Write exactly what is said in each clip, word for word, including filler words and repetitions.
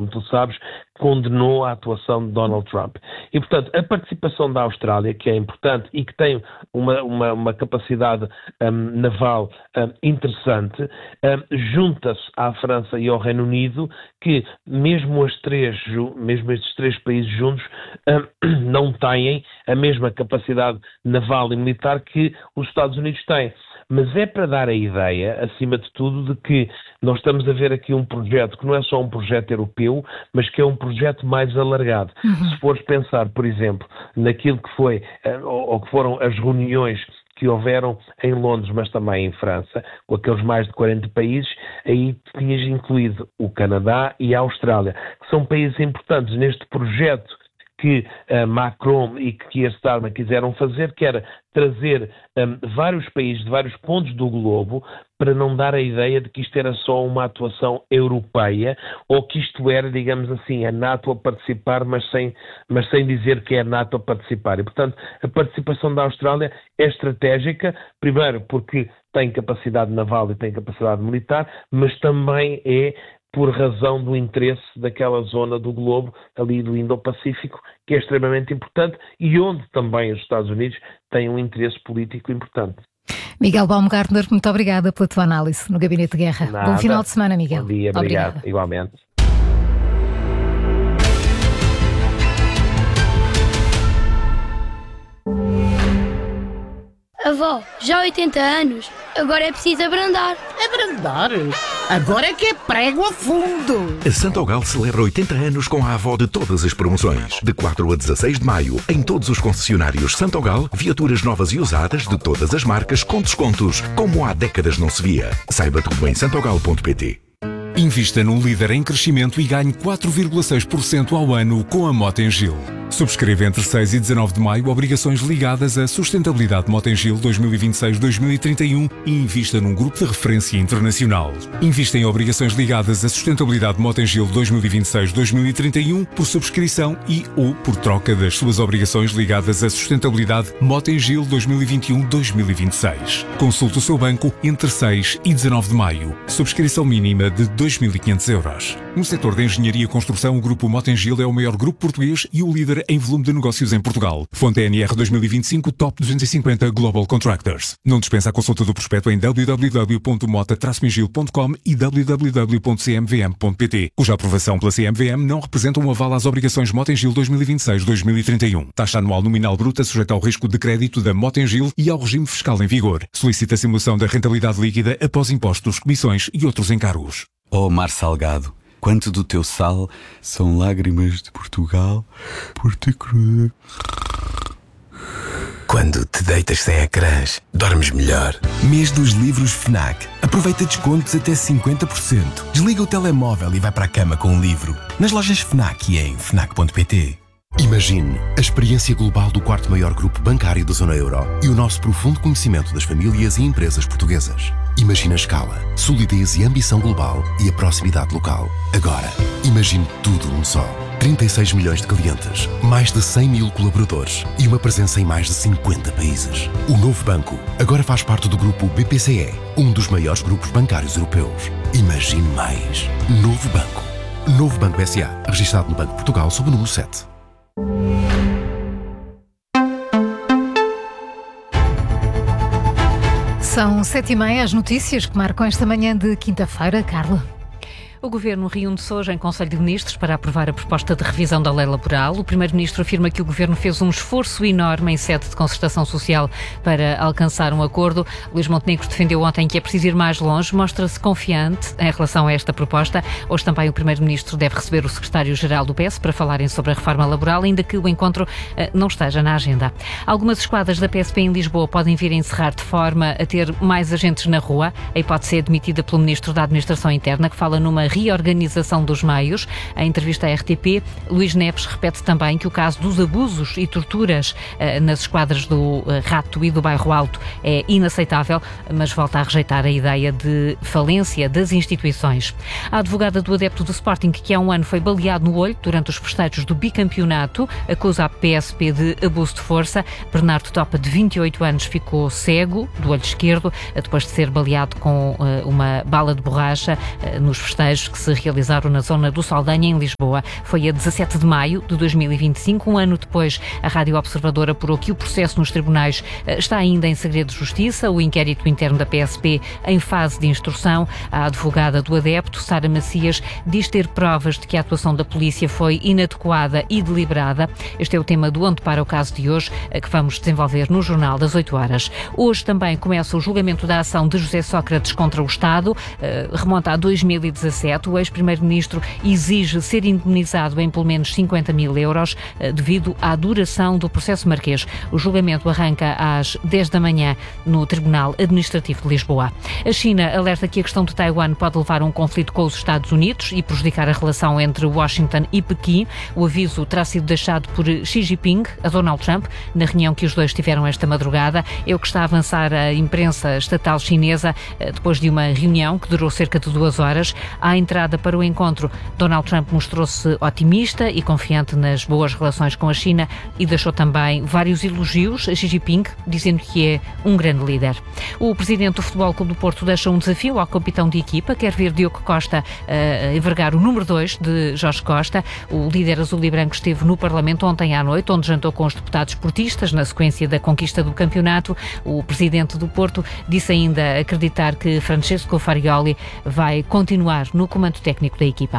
como tu sabes, condenou a atuação de Donald Trump. E, portanto, a participação da Austrália, que é importante e que tem uma, uma, uma capacidade um, naval um, interessante, um, junta-se à França e ao Reino Unido, que mesmo, as três, mesmo estes três países juntos um, não têm a mesma capacidade naval e militar que os Estados Unidos têm. Mas é para dar a ideia, acima de tudo, de que nós estamos a ver aqui um projeto que não é só um projeto europeu, mas que é um projeto mais alargado. Uhum. Se fores pensar, por exemplo, naquilo que foi, ou, ou que foram as reuniões que houveram em Londres, mas também em França, com aqueles mais de quarenta países, aí tinhas incluído o Canadá e a Austrália, que são países importantes neste projeto que uh, Macron e que Keir Starmer quiseram fazer, que era trazer um, vários países de vários pontos do globo para não dar a ideia de que isto era só uma atuação europeia ou que isto era, digamos assim, a NATO a participar, mas sem, mas sem dizer que é a NATO a participar. E, portanto, a participação da Austrália é estratégica, primeiro porque tem capacidade naval e tem capacidade militar, mas também é por razão do interesse daquela zona do globo, ali do Indo-Pacífico, que é extremamente importante e onde também os Estados Unidos têm um interesse político importante. Miguel Baumgartner, muito obrigada pela tua análise no Gabinete de Guerra. Nada. Bom final de semana, Miguel. Bom dia, obrigado. Obrigada. Igualmente. Avó, já há oitenta anos, agora é preciso abrandar. Abrandar? Agora é que é prego a fundo. A Santogal celebra oitenta anos com a avó de todas as promoções. De quatro a dezasseis de maio, em todos os concessionários Santogal, viaturas novas e usadas de todas as marcas com descontos, como há décadas não se via. Saiba tudo em santogal ponto pt. Invista num líder em crescimento e ganhe quatro vírgula seis por cento ao ano com a Motengil. Subscreva entre seis e dezanove de maio obrigações ligadas à sustentabilidade Motengil dois mil e vinte e seis a dois mil e trinta e um e invista num grupo de referência internacional. Invista em obrigações ligadas à sustentabilidade Motengil dois mil e vinte e seis a dois mil e trinta e um por subscrição e ou por troca das suas obrigações ligadas à sustentabilidade Motengil dois mil e vinte e um a dois mil e vinte e seis. Consulte o seu banco entre seis e dezanove de maio. Subscrição mínima de dois mil e quinhentos euros. No setor da engenharia e construção, o grupo Motengil é o maior grupo português e o líder em volume de negócios em Portugal. Fonte N R dois mil e vinte e cinco Top duzentos e cinquenta Global Contractors. Não dispensa a consulta do prospecto em w w w ponto mota traço mingil ponto com e w w w ponto c m v m ponto p t, cuja aprovação pela C M V M não representa um aval às obrigações Motengil dois mil e vinte e seis a dois mil e trinta e um. Taxa anual nominal bruta sujeita ao risco de crédito da Motengil e ao regime fiscal em vigor. Solicita a simulação da rentabilidade líquida após impostos, comissões e outros encargos. Ó mar salgado, quanto do teu sal são lágrimas de Portugal por te cruel. Quando te deitas sem ecrãs, dormes melhor. Mês dos livros FNAC. Aproveita descontos até cinquenta por cento. Desliga o telemóvel e vai para a cama com um livro. Nas lojas FNAC e em fnac ponto p t. Imagine a experiência global do quarto maior grupo bancário da zona euro e o nosso profundo conhecimento das famílias e empresas portuguesas. Imagine a escala, solidez e ambição global e a proximidade local. Agora, imagine tudo num só. trinta e seis milhões de clientes, mais de cem mil colaboradores e uma presença em mais de cinquenta países. O novo banco agora faz parte do grupo B P C E, um dos maiores grupos bancários europeus. Imagine mais. Novo Banco. Novo Banco S A, registado no Banco de Portugal sob o número sete. São sete e meia, as notícias que marcam esta manhã de quinta-feira. Carla. O Governo reúne-se hoje em Conselho de Ministros para aprovar a proposta de revisão da lei laboral. O Primeiro-Ministro afirma que o Governo fez um esforço enorme em sede de concertação social para alcançar um acordo. Luís Montenegro defendeu ontem que é preciso ir mais longe, mostra-se confiante em relação a esta proposta. Hoje também o Primeiro-Ministro deve receber o Secretário-Geral do P S para falarem sobre a reforma laboral, ainda que o encontro uh, não esteja na agenda. Algumas esquadras da P S P em Lisboa podem vir a encerrar de forma a ter mais agentes na rua. A hipótese é admitida pelo Ministro da Administração Interna, que fala numa reorganização dos meios. Em entrevista à R T P, Luís Neves repete também que o caso dos abusos e torturas uh, nas esquadras do uh, Rato e do Bairro Alto é inaceitável, mas volta a rejeitar a ideia de falência das instituições. A advogada do adepto do Sporting, que há um ano foi baleado no olho durante os festejos do bicampeonato, acusa a P S P de abuso de força. Bernardo Topa, de vinte e oito anos, ficou cego do olho esquerdo depois de ser baleado com uh, uma bala de borracha uh, nos festejos. tribunais que se realizaram na zona do Saldanha, em Lisboa. Foi a dezassete de maio de dois mil e vinte e cinco, um ano depois. A Rádio Observador apurou que o processo nos tribunais está ainda em segredo de justiça. O inquérito interno da P S P em fase de instrução. A advogada do adepto, Sara Macias, diz ter provas de que a atuação da polícia foi inadequada e deliberada. Este é o tema do Onde Para o Caso de hoje, que vamos desenvolver no Jornal das oito horas. Hoje também começa o julgamento da ação de José Sócrates contra o Estado. Remonta a dois mil e dezassete. O ex-primeiro-ministro exige ser indemnizado em pelo menos cinquenta mil euros devido à duração do processo marquês. O julgamento arranca às dez da manhã no Tribunal Administrativo de Lisboa. A China alerta que a questão de Taiwan pode levar a um conflito com os Estados Unidos e prejudicar a relação entre Washington e Pequim. O aviso terá sido deixado por Xi Jinping a Donald Trump na reunião que os dois tiveram esta madrugada. É o que está a avançar a imprensa estatal chinesa depois de uma reunião que durou cerca de duas horas. À entrada para o encontro, Donald Trump mostrou-se otimista e confiante nas boas relações com a China e deixou também vários elogios a Xi Jinping, dizendo que é um grande líder. O presidente do Futebol Clube do Porto deixa um desafio ao capitão de equipa, quer ver Diogo Costa uh, envergar o número dois de Jorge Costa. O líder azul e branco esteve no Parlamento ontem à noite, onde jantou com os deputados portistas na sequência da conquista do campeonato. O presidente do Porto disse ainda acreditar que Francesco Farioli vai continuar no comando técnico da equipa.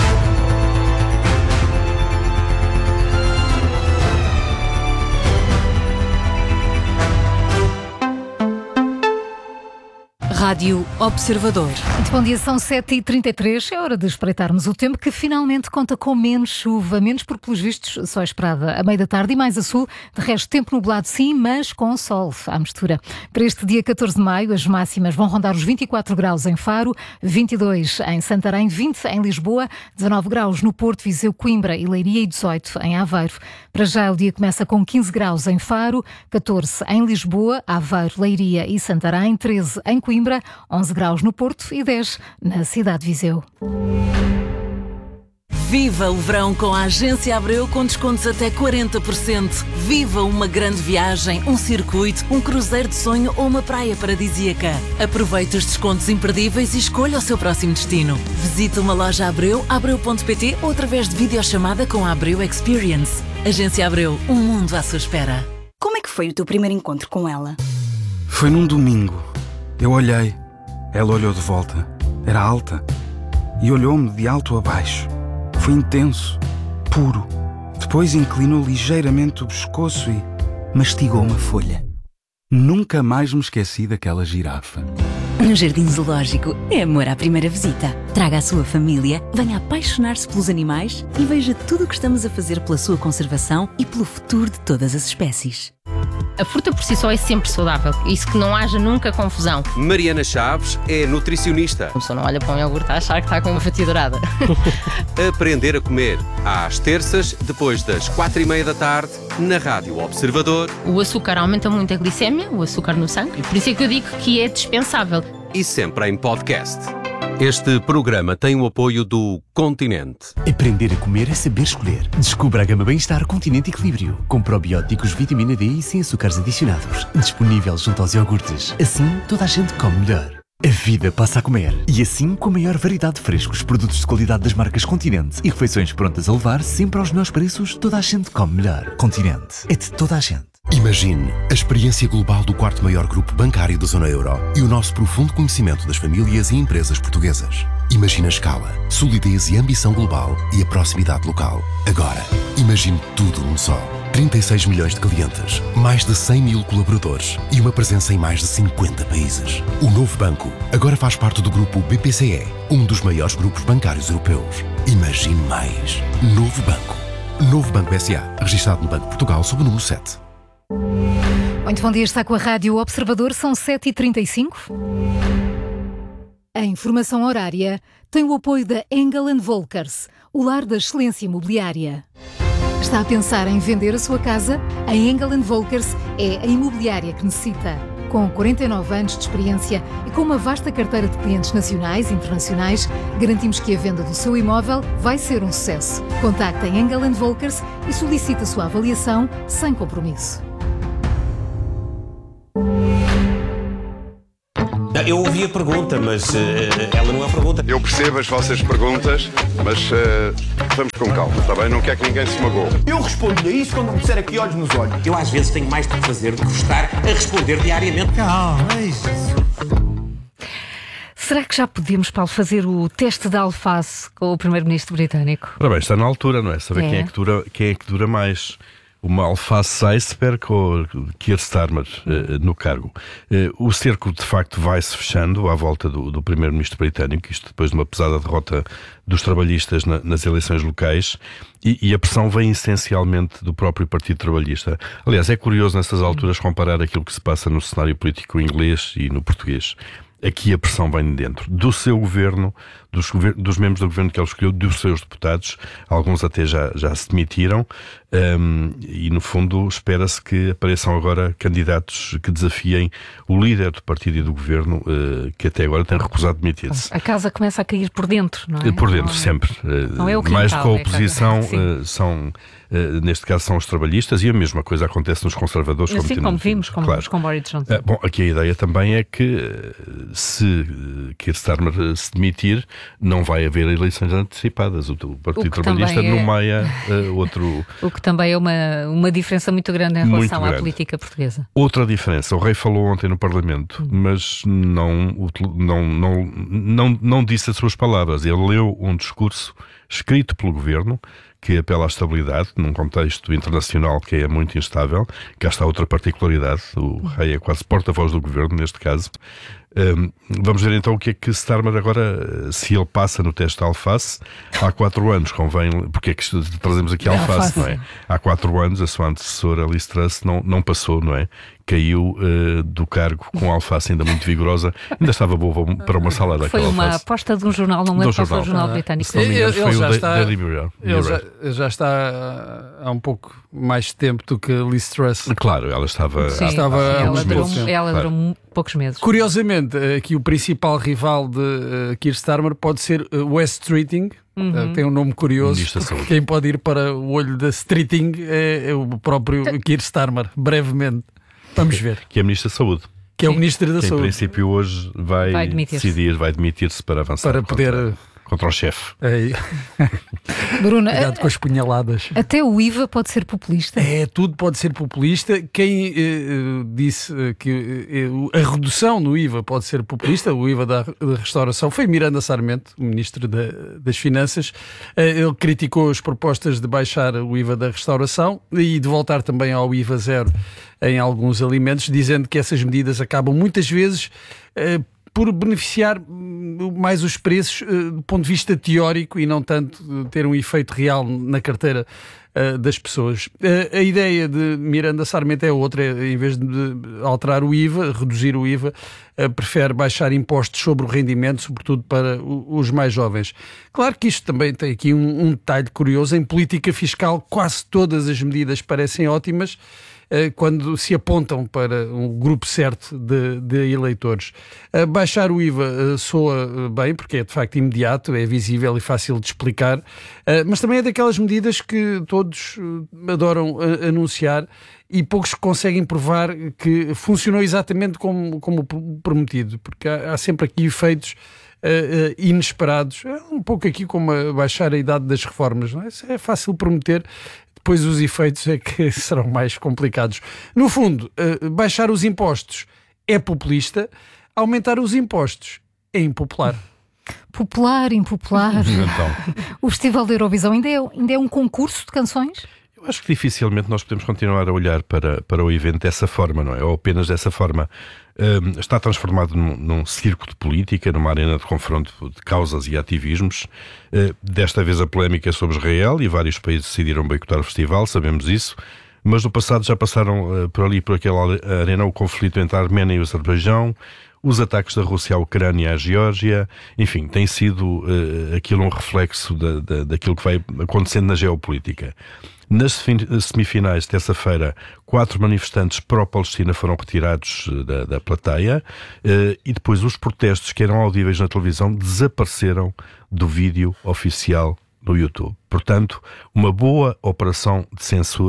Rádio Observador. Muito bom dia, são sete e trinta e três. É hora de espreitarmos o tempo, que finalmente conta com menos chuva, menos por pelos vistos, só esperada a meio da tarde e mais a sul. De resto, tempo nublado sim, mas com sol à mistura. Para este dia catorze de maio, as máximas vão rondar os vinte e quatro graus em Faro, vinte e dois em Santarém, vinte em Lisboa, dezanove graus no Porto, Viseu, Coimbra e Leiria e dezoito em Aveiro. Para já o dia começa com quinze graus em Faro, catorze em Lisboa, Aveiro, Leiria e Santarém, treze em Coimbra, onze graus no Porto e dez na cidade de Viseu. Viva o verão com a Agência Abreu com descontos até quarenta por cento. Viva uma grande viagem, um circuito, um cruzeiro de sonho ou uma praia paradisíaca. Aproveite os descontos imperdíveis e escolha o seu próximo destino. Visite uma loja Abreu, abreu ponto pt ou através de videochamada com a Abreu Experience. Agência Abreu, um mundo à sua espera. Como é que foi o teu primeiro encontro com ela? Foi num domingo. Eu olhei, ela olhou de volta. Era alta e olhou-me de alto a baixo. Foi intenso, puro. Depois inclinou ligeiramente o pescoço e mastigou uma folha. Nunca mais me esqueci daquela girafa. No Jardim Zoológico é amor à primeira visita. Traga a sua família, venha apaixonar-se pelos animais e veja tudo o que estamos a fazer pela sua conservação e pelo futuro de todas as espécies. A fruta por si só é sempre saudável, isso que não haja nunca confusão. Mariana Chaves é nutricionista. A pessoa não olha para um iogurte a achar que está com uma fatia dourada. Aprender a comer, às terças, depois das quatro e meia da tarde, na Rádio Observador. O açúcar aumenta muito a glicémia, o açúcar no sangue, por isso é que eu digo que é dispensável. E sempre em podcast. Este programa tem o apoio do Continente. Aprender a comer é saber escolher. Descubra a gama Bem-Estar Continente Equilíbrio, com probióticos, vitamina D e sem açúcares adicionados. Disponível junto aos iogurtes. Assim, toda a gente come melhor. A vida passa a comer. E assim, com a maior variedade de frescos, produtos de qualidade das marcas Continente e refeições prontas a levar, sempre aos melhores preços, toda a gente come melhor. Continente. É de toda a gente. Imagine a experiência global do quarto maior grupo bancário da zona euro e o nosso profundo conhecimento das famílias e empresas portuguesas. Imagine a escala, solidez e ambição global e a proximidade local. Agora, imagine tudo num só. trinta e seis milhões de clientes, mais de cem mil colaboradores e uma presença em mais de cinquenta países. O novo banco agora faz parte do grupo B P C E, um dos maiores grupos bancários europeus. Imagine mais. Novo Banco. Novo Banco S A, registado no Banco de Portugal sob o número sete. Muito bom dia, está com a Rádio Observador, são sete e trinta e cinco. A informação horária tem o apoio da Engel and Volkers, o lar da excelência imobiliária. Está a pensar em vender a sua casa? A Engel and Volkers é a imobiliária que necessita. Com quarenta e nove anos de experiência e com uma vasta carteira de clientes nacionais e internacionais, garantimos que a venda do seu imóvel vai ser um sucesso. Contacte a Engel and Volkers e solicite a sua avaliação sem compromisso. Não, eu ouvi a pergunta, mas uh, ela não é a pergunta. Eu percebo as vossas perguntas, mas uh, vamos com calma, está bem? Não quer que ninguém se magoe. Eu respondo-lhe a isso quando me disser aqui olhos nos olhos. Eu às vezes tenho mais de fazer do que estar a responder diariamente. Calma, é isso. Será que já podemos, Paulo, fazer o teste da alface com o primeiro-ministro britânico? Ora bem, está na altura, não é? Saber É. Quem, é que dura, quem é que dura mais. Uma alface iceberg ou Keir Starmer uh, no cargo. Uh, o cerco, de facto, vai-se fechando à volta do, do primeiro-ministro britânico, isto depois de uma pesada derrota dos trabalhistas na, nas eleições locais, e, e a pressão vem essencialmente do próprio Partido Trabalhista. Aliás, é curioso nessas alturas comparar aquilo que se passa no cenário político inglês e no português. Aqui a pressão vem de dentro, do seu governo, dos, gover- dos membros do governo que ele escolheu, dos seus deputados, alguns até já, já se demitiram, um, e no fundo espera-se que apareçam agora candidatos que desafiem o líder do partido e do governo, uh, que até agora tem recusado demitir-se. A casa começa a cair por dentro, não é? Por dentro, não, sempre. Não é o quintal, mais do que a é a oposição, casa. uh, são, uh, neste caso, são os trabalhistas, e a mesma coisa acontece nos conservadores. Assim como, como vimos com, claro. com Boris Johnson. Uh, bom, aqui a ideia também é que uh, se uh, Keir Starmer uh, se demitir, não vai haver eleições antecipadas. O, o Partido Trabalhista também é- nomeia uh, outro... O que também é uma, uma diferença muito grande em relação Muito à grande. política portuguesa. Outra diferença, o rei falou ontem no Parlamento, mas não, não, não, não, não disse as suas palavras. Ele leu um discurso escrito pelo governo que apela à estabilidade num contexto internacional que é muito instável. Cá está outra particularidade, o rei é quase porta-voz do governo neste caso. Um, vamos ver então o que é que Starmer agora, se ele passa no teste da alface. Há quatro anos, convém, porque é que trazemos aqui a alface, não é? Há quatro anos a sua antecessora Liz Truss não, não passou, não é? Caiu uh, do cargo com a alface ainda muito vigorosa, ainda estava boa para uma salada. Foi uma alface. aposta de um jornal, não me lembro qual foi o jornal Ah, britânico. se não me engano, Ele, foi ele o já da- está, Daily Mirror. ele já, já está há um pouco mais tempo do que Liz Truss. Claro, ela estava, Sim, estava há ela uns durou, meses. ela Claro. durou poucos meses. Curiosamente, aqui o principal rival de uh, Keir Starmer pode ser uh, West Streeting. Uhum. Uh, tem um nome curioso. Ministro da Saúde. Quem pode ir para o olho da Streeting é, é o próprio Keir Starmer, brevemente. Vamos ver. Que é Ministro da Saúde. Que é o Ministro da que, Saúde. em princípio hoje vai, Vai demitir-se. decidir, vai demitir-se para avançar Para poder- contra, contra o chefe. É. Bruna, Cuidado com as punhaladas. até o I V A pode ser populista? É, tudo pode ser populista. Quem eh, eh, disse eh, que eh, a redução no I V A pode ser populista, o I V A da, da restauração, foi Miranda Sarmento, o Ministro da, das Finanças. Eh, ele criticou as propostas de baixar o I V A da restauração e de voltar também ao I V A zero em alguns alimentos, dizendo que essas medidas acabam muitas vezes eh, por beneficiar hum, mais os preços uh, do ponto de vista teórico e não tanto uh, ter um efeito real na carteira uh, das pessoas. Uh, a ideia de Miranda Sarmento é outra, é, em vez de alterar o I V A, reduzir o I V A, uh, prefere baixar impostos sobre o rendimento, sobretudo para o, os mais jovens. Claro que isto também tem aqui um, um detalhe curioso. Em política fiscal, quase todas as medidas parecem ótimas quando se apontam para um grupo certo de, de eleitores. Uh, baixar o I V A uh, soa bem, porque é de facto imediato, é visível e fácil de explicar, uh, mas também é daquelas medidas que todos uh, adoram uh, anunciar e poucos conseguem provar que funcionou exatamente como, como prometido, porque há, há sempre aqui efeitos Uh, uh, inesperados, é um pouco aqui como a baixar a idade das reformas, não é? Isso é fácil prometer, depois os efeitos é que serão mais complicados. No fundo, uh, baixar os impostos é populista, aumentar os impostos é impopular. Popular, impopular. Então. O Festival da Eurovisão ainda é, ainda é um concurso de canções? Eu acho que dificilmente nós podemos continuar a olhar para, para o evento dessa forma, não é? Ou apenas dessa forma. Um, está transformado num, num circo de política, numa arena de confronto de causas e ativismos. Uh, desta vez a polémica é sobre Israel e vários países decidiram boicotar o festival, sabemos isso. Mas no passado já passaram uh, por ali, por aquela arena, o conflito entre a Arménia e o Azerbaijão, os ataques da Rússia à Ucrânia e à Geórgia, enfim, tem sido uh, aquilo um reflexo da, da, daquilo que vai acontecendo na geopolítica. Nas semifinais de terça-feira, quatro manifestantes pró-Palestina foram retirados da, da plateia uh, e depois os protestos que eram audíveis na televisão desapareceram do vídeo oficial no YouTube. Portanto, uma boa operação de censura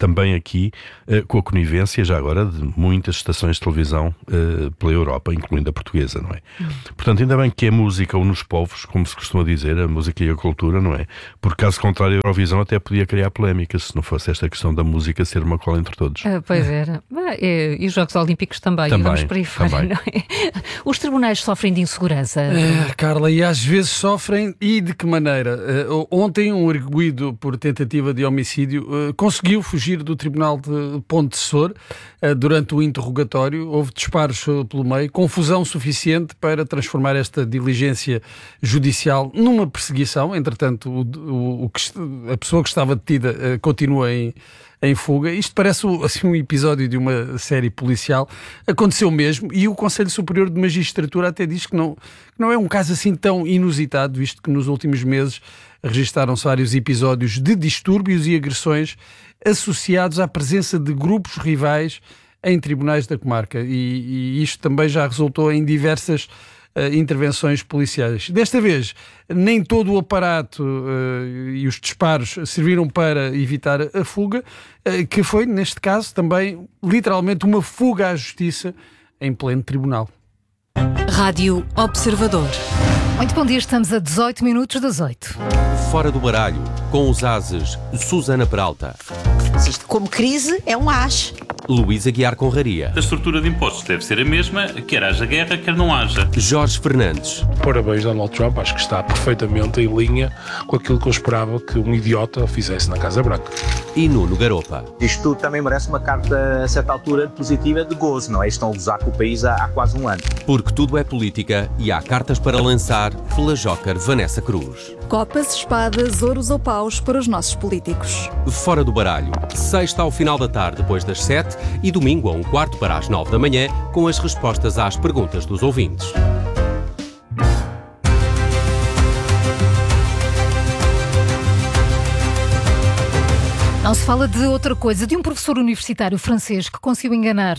também aqui uh, com a conivência, já agora, de muitas estações de televisão uh, pela Europa, incluindo a portuguesa, não é? Hum. Portanto, ainda bem que a música une os povos, como se costuma dizer, a música e a cultura, não é? Porque caso contrário, a Eurovisão até podia criar polémica, se não fosse esta questão da música ser uma cola entre todos. Ah, pois era. E os Jogos Olímpicos também, também e vamos por aí fora, não é? Os tribunais sofrem de insegurança. É, Carla, e às vezes sofrem, e de que maneira? Uh, ontem, um arguido por tentativa de homicídio uh, conseguiu fugir do Tribunal de Ponte Sor uh, durante o interrogatório. Houve disparos uh, pelo meio, confusão suficiente para transformar esta diligência judicial numa perseguição. Entretanto, o, o, o que, a pessoa que estava detida uh, continua em em fuga. Isto parece assim um episódio de uma série policial. Aconteceu mesmo, e o Conselho Superior de Magistratura até diz que não, que não é um caso assim tão inusitado, visto que nos últimos meses registaram-se vários episódios de distúrbios e agressões associados à presença de grupos rivais em tribunais da comarca. E, e isto também já resultou em diversas Uh, intervenções policiais. Desta vez, nem todo o aparato uh, e os disparos serviram para evitar a fuga, uh, que foi, neste caso, também, literalmente, uma fuga à justiça em pleno tribunal. Rádio Observador. Muito bom dia, estamos a dezoito minutos das oito. Fora do baralho, com os ases Susana Peralta. Isto, como crise, é um as. Luís Aguiar Conraria. A estrutura de impostos deve ser a mesma, quer haja guerra, quer não haja. Jorge Fernandes. Parabéns, Donald Trump, acho que está perfeitamente em linha com aquilo que eu esperava que um idiota fizesse na Casa Branca. E Nuno Garopa. Isto também merece uma carta, a certa altura, positiva de gozo, não é? Estão a gozar com o país há, há quase um ano. Porque tudo é política e há cartas para lançar pela Joker Vanessa Cruz. Copas, espadas, ouros ou paus para os nossos políticos. Fora do baralho, sexta ao final da tarde depois das sete e domingo a um quarto para as nove da manhã com as respostas às perguntas dos ouvintes. Não se fala de outra coisa, de um professor universitário francês que conseguiu enganar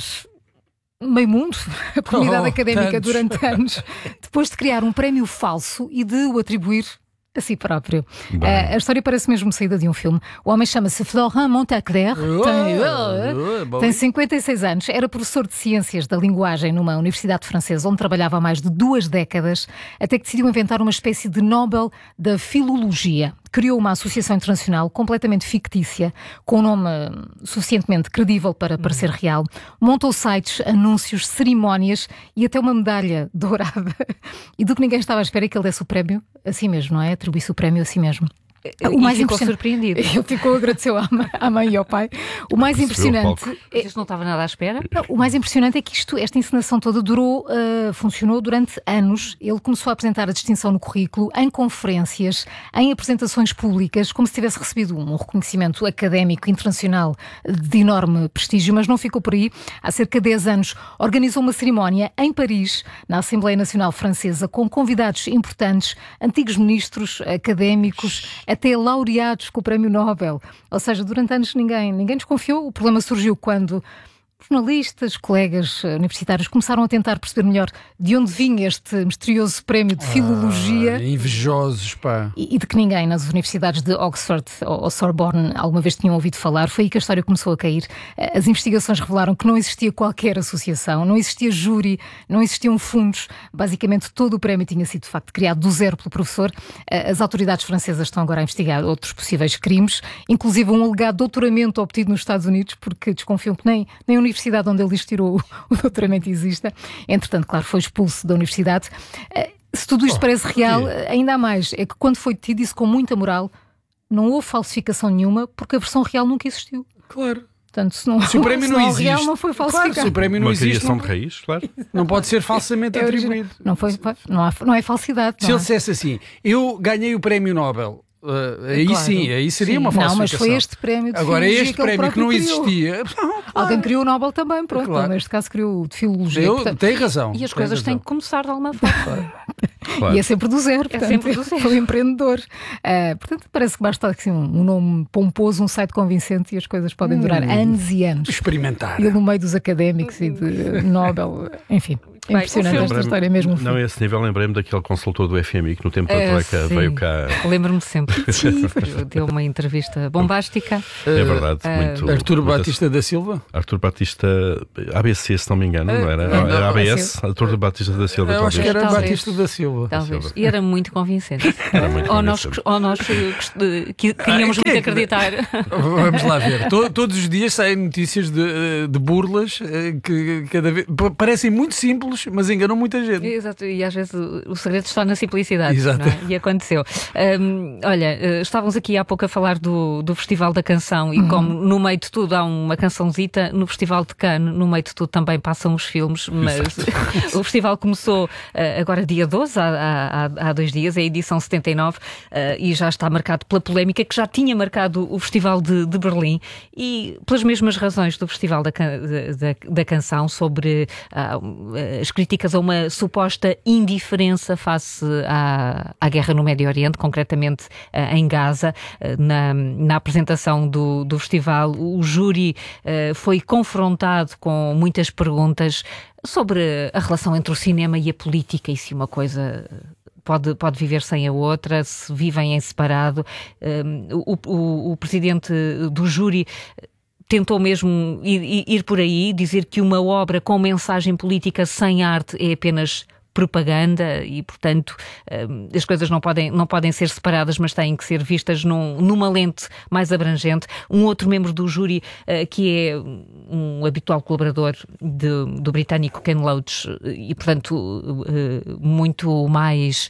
meio mundo, a comunidade oh, académica tantos. durante anos, depois de criar um prémio falso e de o atribuir a si próprio. Uh, a história parece mesmo saída de um filme. O homem chama-se Florent Montacler, oh, tem, uh, oh, tem cinquenta e seis anos, era professor de Ciências da Linguagem numa universidade francesa, onde trabalhava há mais de duas décadas, até que decidiu inventar uma espécie de Nobel da Filologia. Criou uma associação internacional completamente fictícia, com um nome suficientemente credível para parecer real, montou sites, anúncios, cerimónias e até uma medalha dourada. E do que ninguém estava à espera é que ele desse o prémio a si mesmo, não é? Atribuísse o prémio a si mesmo. O mais ficou surpreendido. Ele ficou, agradeceu à mãe, à mãe e ao pai. O mais impressionante. É, isto não estava nada à espera? Não, o mais impressionante é que isto, esta encenação toda durou, uh, funcionou durante anos. Ele começou a apresentar a distinção no currículo, em conferências, em apresentações públicas, como se tivesse recebido um reconhecimento académico internacional de enorme prestígio, mas não ficou por aí. Há cerca de dez anos organizou uma cerimónia em Paris, na Assembleia Nacional Francesa, com convidados importantes, antigos ministros académicos, até laureados com o Prémio Nobel. Ou seja, durante anos ninguém, ninguém desconfiou. O problema surgiu quando jornalistas, colegas universitários começaram a tentar perceber melhor de onde vinha este misterioso prémio de filologia. Ah, invejosos, pá. E, e de que ninguém nas universidades de Oxford ou Sorbonne alguma vez tinham ouvido falar. Foi aí que a história começou a cair. As investigações revelaram que não existia qualquer associação, não existia júri, não existiam fundos. Basicamente todo o prémio tinha sido de facto criado do zero pelo professor. As autoridades francesas estão agora a investigar outros possíveis crimes, inclusive um alegado doutoramento obtido nos Estados Unidos, porque desconfiam que nem, nem a universidade onde ele lhes tirou o doutoramento exista. Entretanto, claro, foi expulso da universidade. Se tudo isto oh, parece real, ainda há mais. É que quando foi detido, disse com muita moral, não houve falsificação nenhuma, porque a versão real nunca existiu. Claro. Portanto, se não, se o prémio se não, não existe, real, não foi falsificado. Claro, se o prémio não uma existe, criação não, de raiz, claro. Não pode ser falsamente é atribuído. Não, foi, não, há, não é falsidade. Se não ele dissesse assim, eu ganhei o prémio Nobel, Uh, aí claro. sim, aí seria sim. uma falsificação. Não, mas foi este prémio de Agora este que prémio que não criou. existia. Claro. Alguém criou o Nobel também, pronto. Claro. Neste caso criou o de filologia. Eu, portanto, tem razão. E as tem coisas razão. têm que começar de alguma forma. Claro. E é sempre do zero. Portanto, é sempre do zero. Foi empreendedor. Uh, portanto, parece que basta assim, um, um nome pomposo, um site convincente e as coisas podem durar hum. anos e anos. Experimentar. E no meio dos académicos e de Nobel, enfim. É impressionante esta história mesmo. Não, a esse nível lembrei-me daquele consultor do F M I que no tempo da É, Troika sim. veio cá. Lembro-me sempre. Sim, deu uma entrevista bombástica. É verdade, Uh, muito. Artur muito Batista da Silva? Artur Batista, A B C, se não me engano, não era? Não, Era A B S, sim. Artur Batista da Silva. Eu acho que era Talvez. Batista da Silva. Talvez. E era muito convincente. Era muito ou, nós, convincente. ou nós eh, gost- eh, que- queríamos muito acreditar. Vamos lá ver. To- Todos os dias saem notícias de, de burlas eh, que cada vez pa- parecem muito simples, mas enganam muita gente. Exato, e às vezes o, o segredo está na simplicidade. Exato. Não é? E aconteceu. Hum, olha, eh, estávamos aqui há pouco a falar do, do Festival da Canção e Uhum. como no meio de tudo há uma cançãozita, no Festival de Cannes, no meio de tudo também passam os filmes, mas o festival começou eh, agora dia doze, há, há, há dois dias, é a edição setenta e nove, eh, e já está marcado pela polémica que já tinha marcado o Festival de, de Berlim e pelas mesmas razões do Festival da, Can- da, da Canção sobre ah, as críticas a uma suposta indiferença face à, à guerra no Médio Oriente, concretamente ah, em Gaza. Ah, na, na apresentação do, do festival, o júri ah, foi confrontado com muitas perguntas sobre a relação entre o cinema e a política e se uma coisa pode, pode viver sem a outra, se vivem em separado. Um, o, o, o presidente do júri tentou mesmo ir, ir por aí, dizer que uma obra com mensagem política sem arte é apenas propaganda e, portanto, as coisas não podem, não podem ser separadas, mas têm que ser vistas num, numa lente mais abrangente. Um outro membro do júri, que é um habitual colaborador de, do britânico Ken Loach e, portanto, muito mais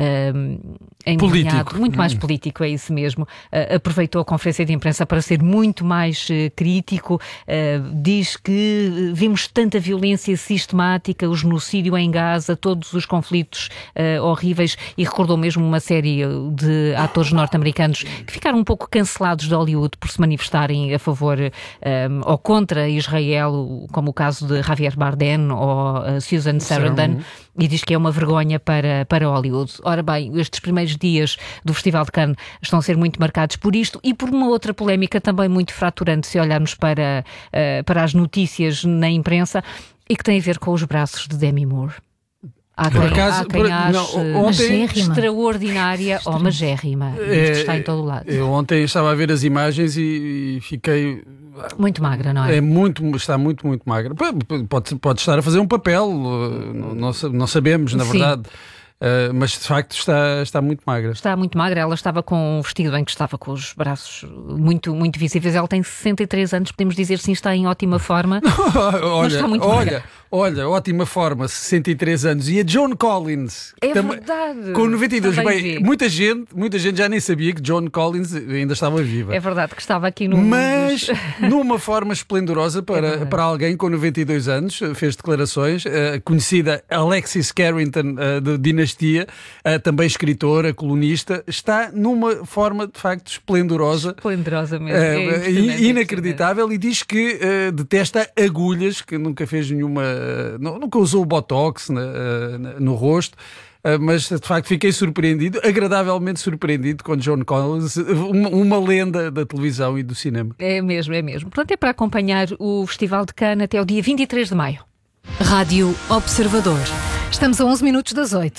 político. Muito mais político, é isso mesmo. Aproveitou a conferência de imprensa para ser muito mais crítico. Diz que vimos tanta violência sistemática, o genocídio em Gaza, todo todos os conflitos uh, horríveis e recordou mesmo uma série de atores norte-americanos que ficaram um pouco cancelados de Hollywood por se manifestarem a favor um, ou contra Israel, como o caso de Javier Bardem ou uh, Susan Sarandon, e diz que é uma vergonha para, para Hollywood. Ora bem, estes primeiros dias do Festival de Cannes estão a ser muito marcados por isto e por uma outra polémica também muito fraturante se olharmos para, uh, para as notícias na imprensa e que tem a ver com os braços de Demi Moore. Há quem, acaso, há quem por, ache não, ontem, extraordinária ou magérrima. É, Isto está em todo lado. Eu ontem estava a ver as imagens e, e fiquei... Muito magra, não é? É muito, está muito, muito magra. Pode, pode estar a fazer um papel, não, não, não sabemos, na verdade. Uh, mas de facto está, está muito magra. Está muito magra, ela estava com um vestido em que estava com os braços muito, muito visíveis. Ela tem sessenta e três anos, podemos dizer sim, está em ótima forma. olha, mas está muito olha, magra. olha, ótima forma, sessenta e três anos. E a Joan Collins, é também, verdade, com noventa e dois, bem, bem, muita gente, muita gente já nem sabia que Joan Collins ainda estava viva. É verdade que estava aqui no Mas dos... numa forma esplendorosa para, é para alguém com noventa e dois anos, fez declarações, a conhecida Alexis Carrington de Dinastia, também escritora, colunista, está numa forma de facto esplendorosa, esplendorosa mesmo, é, é inacreditável, e diz que uh, detesta agulhas, que nunca fez nenhuma, uh, nunca usou botox na, uh, no rosto. Uh, mas de facto fiquei surpreendido, agradavelmente surpreendido com Joan Collins, uma, uma lenda da televisão e do cinema. É mesmo, é mesmo. Portanto, é para acompanhar o Festival de Cannes até o dia vinte e três de maio. Rádio Observador. Estamos a onze minutos das oito.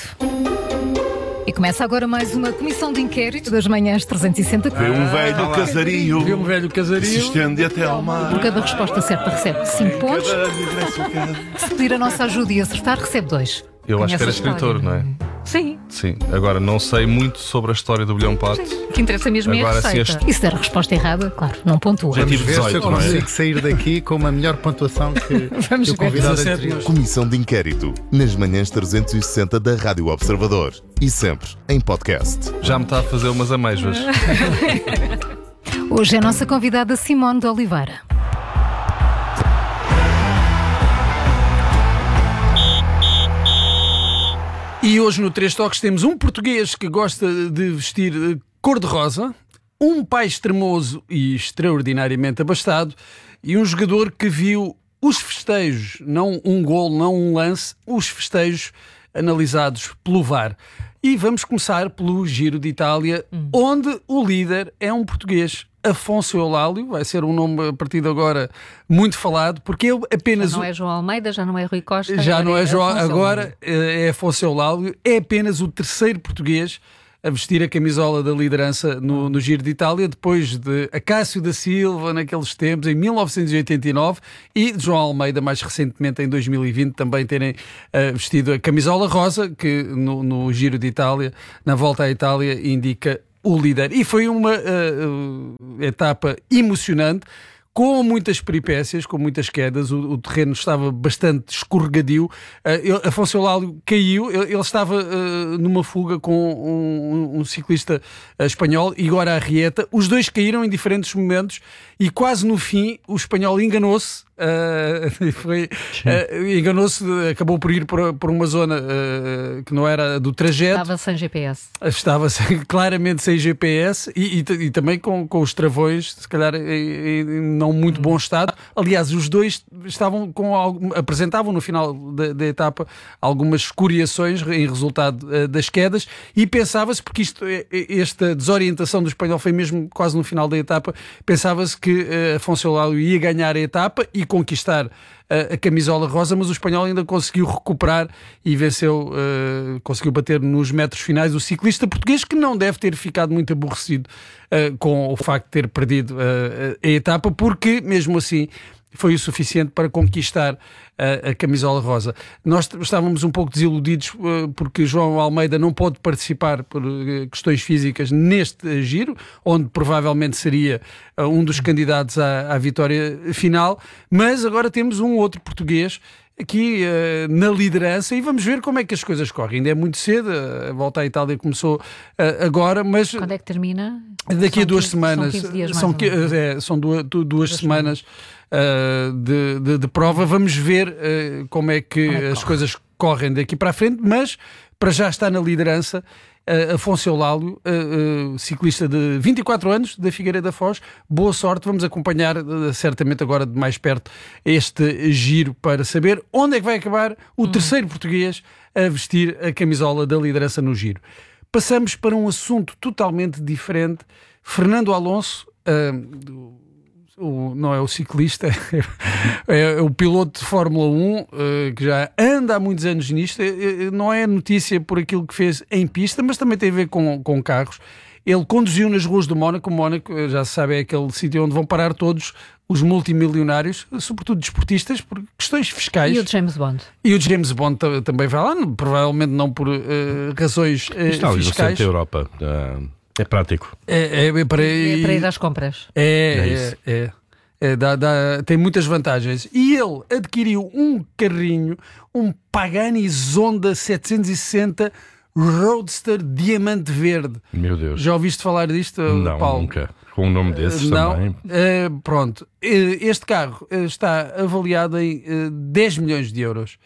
E começa agora mais uma comissão de inquérito das manhãs trezentos e sessenta. Vê um velho ah, casario. Vê um velho casario. Se estende até ao mar. Por cada resposta certa recebe cinco pontos. Se pedir a nossa ajuda e acertar, recebe dois. Eu acho que era escritor, não é? Sim. Sim. Agora, não sei muito sobre a história do bilhão pato. O que interessa mesmo é a receita. Este... E se der a resposta errada, claro, não pontua. Já tive dezoito, se eu consigo é? sair daqui com uma melhor pontuação que, Vamos que o convidado anterior. Comissão de inquérito, nas manhãs trezentos e sessenta da Rádio Observador. E sempre em podcast. Já me está a fazer umas amêijoas. Hoje é a nossa convidada Simone de Oliveira. E hoje no Três Toques temos um português que gosta de vestir cor-de-rosa, um pai extremoso e extraordinariamente abastado e um jogador que viu os festejos, não um golo, não um lance, os festejos analisados pelo V A R. E vamos começar pelo Giro de Itália, hum. onde o líder é um português. Afonso Eulálio, vai ser um nome a partir de agora muito falado, porque ele apenas... Já não é João Almeida, já não é Rui Costa. Já não é, é João, Afonso agora é Afonso Eulálio, é apenas o terceiro português a vestir a camisola da liderança no, no Giro de Itália, depois de Acácio da Silva naqueles tempos, em mil novecentos e oitenta e nove, e de João Almeida mais recentemente em dois mil e vinte também terem uh, vestido a camisola rosa, que no, no Giro de Itália, na volta à Itália, indica o líder. E foi uma uh, uh, etapa emocionante, com muitas peripécias, com muitas quedas. O, o terreno estava bastante escorregadio. Uh, Afonso Eulálio caiu. Ele, ele estava uh, numa fuga com um, um ciclista uh, espanhol, Igor Arrieta. Os dois caíram em diferentes momentos e quase no fim o espanhol enganou-se. Uh, foi, uh, enganou-se, acabou por ir por, por uma zona uh, que não era do trajeto. Estava sem G P S. Estava sem, claramente sem G P S e, e, e também com, com os travões, se calhar em, em não muito bom estado. Aliás, os dois estavam com algo, apresentavam no final da, da etapa algumas escoriações em resultado uh, das quedas, e pensava-se, porque isto, esta desorientação do espanhol foi mesmo quase no final da etapa, pensava-se que uh, Afonso Eulálio ia ganhar a etapa e conquistar a, a camisola rosa, mas o espanhol ainda conseguiu recuperar e venceu, uh, conseguiu bater nos metros finais o ciclista português, que não deve ter ficado muito aborrecido uh, com o facto de ter perdido uh, a etapa, porque mesmo assim foi o suficiente para conquistar a, a camisola rosa. Nós estávamos um pouco desiludidos uh, porque João Almeida não pode participar por uh, questões físicas neste uh, giro, onde provavelmente seria uh, um dos candidatos à, à vitória final, mas agora temos um outro português aqui uh, na liderança e vamos ver como é que as coisas correm. Ainda é muito cedo, a volta à Itália começou uh, agora, mas... Quando é que termina? Daqui são a duas quinze, semanas. São quinze dias mais são, é, são duas, duas, duas semanas uh, de, de, de prova. Vamos ver uh, como é que como é que as corre? coisas correm daqui para a frente, mas para já está na liderança uh, Afonso Eulálio, uh, uh, ciclista de vinte e quatro anos, da Figueira da Foz. Boa sorte, vamos acompanhar uh, certamente agora de mais perto este giro para saber onde é que vai acabar o hum. terceiro português a vestir a camisola da liderança no giro. Passamos para um assunto totalmente diferente. Fernando Alonso, uh, o, não é o ciclista, é o piloto de Fórmula um, uh, que já anda há muitos anos nisto. Uh, não é notícia por aquilo que fez em pista, mas também tem a ver com, com carros. Ele conduziu nas ruas do Mónaco. O Mónaco, já se sabe, é aquele sítio onde vão parar todos os multimilionários, sobretudo desportistas, por questões fiscais. E o James Bond. E o James Bond t- também vai lá, provavelmente não por uh, razões uh, Está ali fiscais. no centro da Europa. Uh, é prático. É, é, é, para, é para ir às compras. É, é, é, é, dá, dá, tem muitas vantagens. E ele adquiriu um carrinho, um Pagani Zonda setecentos e sessenta Roadster Diamante Verde. Meu Deus. Já ouviste falar disto, não, Paulo? Nunca. Com um nome desses não. também. Uh, pronto. Uh, este carro uh, está avaliado em uh, dez milhões de euros.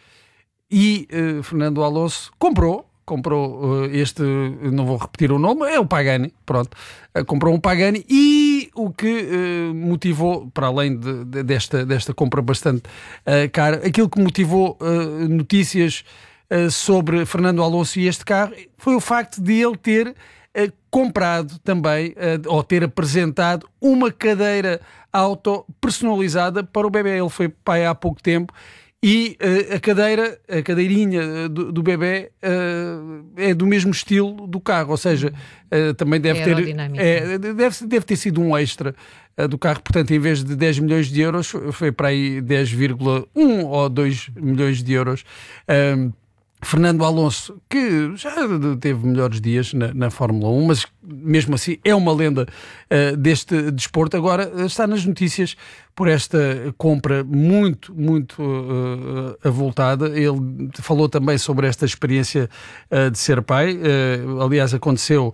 E uh, Fernando Alonso comprou, comprou uh, este, não vou repetir o nome, é o Pagani, pronto. Uh, comprou um Pagani e o que uh, motivou, para além de, de, desta, desta compra bastante uh, cara, aquilo que motivou uh, notícias uh, sobre Fernando Alonso e este carro foi o facto de ele ter uh, comprado também, uh, ou ter apresentado uma cadeira auto personalizada para o bebê. Ele foi pai há pouco tempo e uh, a cadeira, a cadeirinha do, do bebê uh, é do mesmo estilo do carro, ou seja, uh, também deve ter é, deve, deve ter sido um extra uh, do carro. Portanto, em vez de dez milhões de euros, foi para aí dez vírgula um ou dois milhões de euros. Um, Fernando Alonso, que já teve melhores dias na, na Fórmula um, mas mesmo assim é uma lenda uh, deste desporto. Agora uh, está nas notícias por esta compra muito, muito uh, avultada. Ele falou também sobre esta experiência uh, de ser pai. Uh, aliás, aconteceu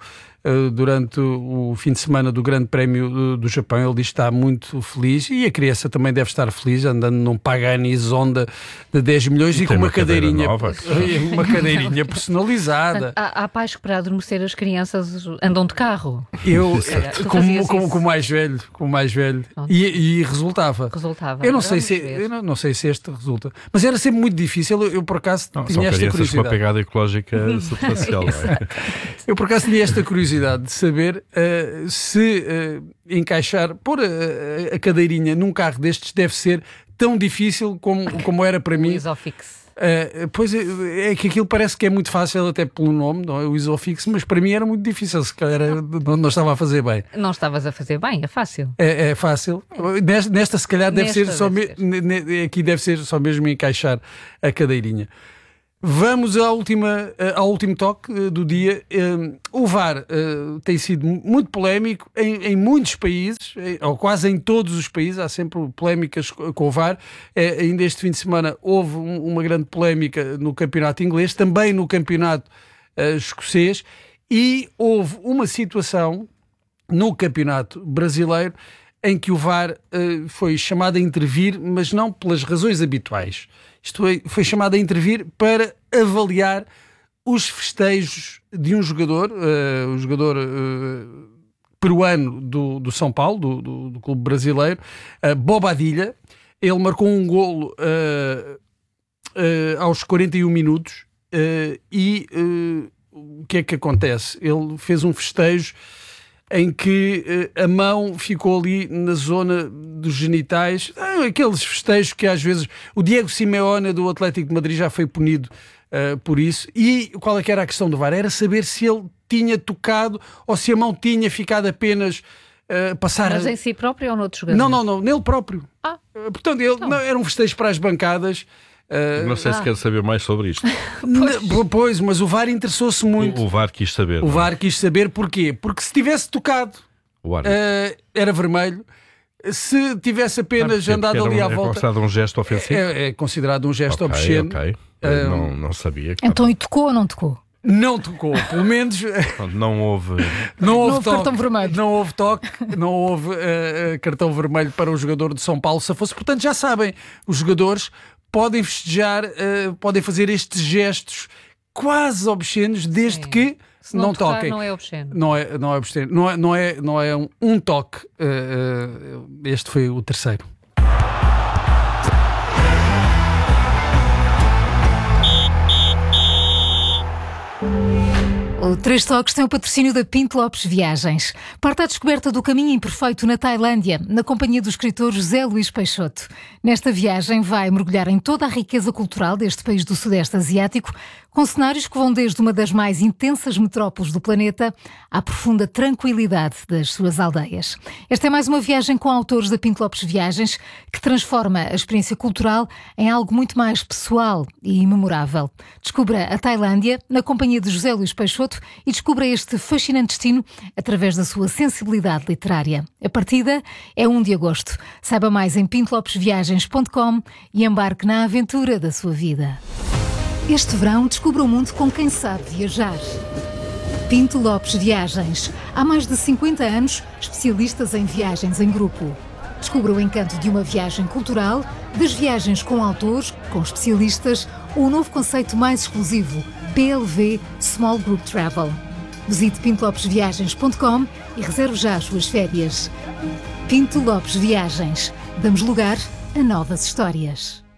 uh, durante o, o fim de semana do Grande Prémio do, do Japão. Ele diz que está muito feliz e a criança também deve estar feliz, andando num Pagani Zonda de dez milhões e, e com uma, uma cadeirinha nova. Uma cadeirinha personalizada. Há, há pais que para adormecer as crianças andam de carro. Eu, como, como, como mais velho, como mais velho e, e resultava. Resultava. Eu não sei se, eu não, não sei se este resulta, mas era sempre muito difícil. Eu, eu por acaso não, tinha esta curiosidade. Com uma pegada ecológica substancial. É? Eu por acaso tinha esta curiosidade de saber uh, se uh, encaixar, pôr a, a cadeirinha num carro destes deve ser tão difícil como, como era para mim. O Isofix. Uh, pois é, é que aquilo parece que é muito fácil, até pelo nome, não é? O Isofix, mas para mim era muito difícil, se calhar era, não, não estava a fazer bem. Não estavas a fazer bem, é fácil. É, é fácil. Nesta, nesta se calhar deve Nesta ser só deve me, ser. Aqui deve ser só mesmo encaixar a cadeirinha. Vamos à última, ao último toque do dia. O V A R tem sido muito polémico em, em muitos países, ou quase em todos os países, há sempre polémicas com o V A R. Ainda este fim de semana houve uma grande polémica no campeonato inglês, também no campeonato escocês, e houve uma situação no campeonato brasileiro em que o V A R uh, foi chamado a intervir, mas não pelas razões habituais. Isto foi, foi chamado a intervir para avaliar os festejos de um jogador, uh, um jogador uh, peruano do, do São Paulo, do, do, do clube brasileiro, uh, Bobadilla. Ele marcou um golo uh, uh, aos quarenta e um minutos uh, e uh, o que é que acontece? Ele fez um festejo em que uh, a mão ficou ali na zona dos genitais, ah, aqueles festejos que às vezes o Diego Simeone do Atlético de Madrid já foi punido uh, por isso. E qual é que era a questão do V A R? Era saber se ele tinha tocado ou se a mão tinha ficado apenas uh, passar... Mas em si próprio ou noutro jogador? Não, não, não, nele próprio. Ah. Uh, portanto, ele, não, era um festejo para as bancadas. Uh, não sei ah. se quer saber mais sobre isto. pois. pois, mas o V A R interessou-se muito. O, o V A R quis saber. O V A R quis saber porquê? Porque se tivesse tocado, uh, era vermelho. Se tivesse apenas ah, andado ali um, à volta... É considerado um gesto ofensivo? É, é considerado um gesto okay, obsceno. Ok, uh, não, não sabia. Então, e tocou ou não tocou? Não tocou, pelo menos... Não houve... Não houve, não houve toque, cartão vermelho. Não houve toque, não houve uh, cartão vermelho para o jogador de São Paulo, se fosse. Portanto, já sabem, os jogadores podem festejar, uh, podem fazer estes gestos quase obscenos, desde Sim. que se não, não tocar, toquem. Não é obsceno. Não é, não é obsceno. Não é, não é, não é um, um toque. Uh, uh, este foi o terceiro. O Três Toques tem o patrocínio da Pinto Lopes Viagens. Parte à descoberta do caminho imperfeito na Tailândia, na companhia do escritor José Luís Peixoto. Nesta viagem vai mergulhar em toda a riqueza cultural deste país do Sudeste Asiático, com cenários que vão desde uma das mais intensas metrópoles do planeta à profunda tranquilidade das suas aldeias. Esta é mais uma viagem com autores da Pinto Lopes Viagens, que transforma a experiência cultural em algo muito mais pessoal e memorável. Descubra a Tailândia na companhia de José Luís Peixoto e descubra este fascinante destino através da sua sensibilidade literária. A partida é um de agosto. Saiba mais em pinto lopes viagens ponto com e embarque na aventura da sua vida. Este verão, descubra o mundo com quem sabe viajar. Pinto Lopes Viagens. Há mais de cinquenta anos, especialistas em viagens em grupo. Descubra o encanto de uma viagem cultural, das viagens com autores, com especialistas, ou o novo conceito mais exclusivo, P L V Small Group Travel. Visite pinto lopes viagens ponto com e reserve já as suas férias. Pinto Lopes Viagens. Damos lugar a novas histórias.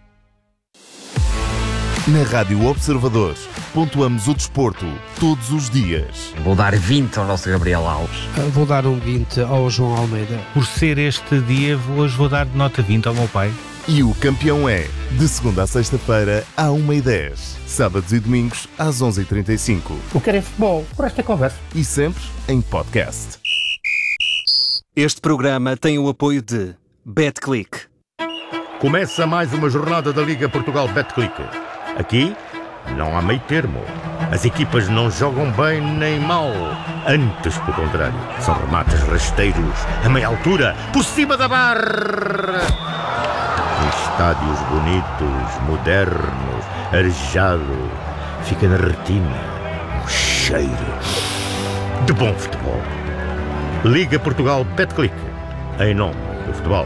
Na Rádio Observador, pontuamos o desporto todos os dias. Vou dar vinte ao nosso Gabriel Alves. Vou dar um vinte ao João Almeida. Por ser este dia, hoje vou dar nota vinte ao meu pai. E o campeão é, de segunda a sexta-feira, à uma e dez. Sábados e domingos, às onze e trinta e cinco. O que é futebol, por esta conversa. E sempre em podcast. Este programa tem o apoio de BetClick. Começa mais uma jornada da Liga Portugal BetClick. Aqui não há meio termo. As equipas não jogam bem nem mal. Antes, pelo contrário, são remates rasteiros, a meia altura, por cima da barra. Estádios bonitos, modernos, arejado. Fica na retina um cheiro. de bom futebol. Liga Portugal Betclic, em nome do futebol.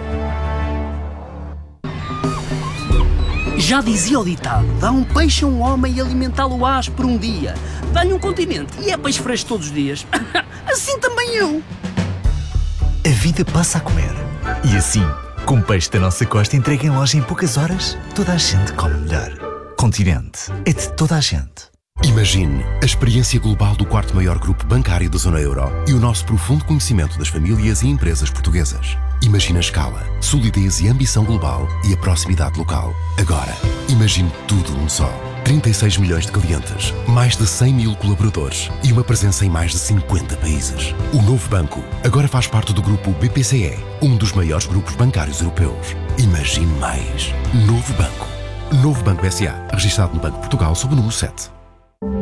Já dizia o ditado, dá um peixe a um homem e alimentá-lo ás por um dia. Dá-lhe um continente e é peixe fresco todos os dias. Assim também eu. A vida passa a comer. E assim, com peixe da nossa costa entregue em loja em poucas horas, toda a gente come melhor. Continente é de toda a gente. Imagine a experiência global do quarto maior grupo bancário da zona euro e o nosso profundo conhecimento das famílias e empresas portuguesas. Imagine a escala, solidez e ambição global e a proximidade local. Agora, imagine tudo num só. trinta e seis milhões de clientes, mais de cem mil colaboradores e uma presença em mais de cinquenta países. O novo banco agora faz parte do grupo B P C E, um dos maiores grupos bancários europeus. Imagine mais. Novo banco. Novo Banco S A, registado no Banco de Portugal sob o número sete.